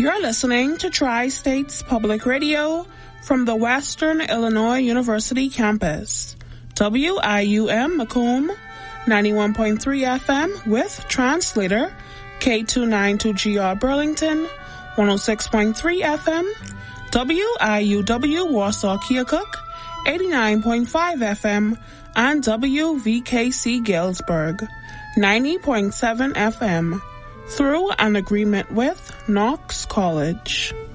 You're listening to Tri-States Public Radio from the Western Illinois University campus. WIUM Macomb, 91.3 FM with translator K292GR Burlington, 106.3 FM, WIUW Warsaw Keokuk, 89.5 FM, and WVKC Galesburg, 90.7 FM, through an agreement with Knox College.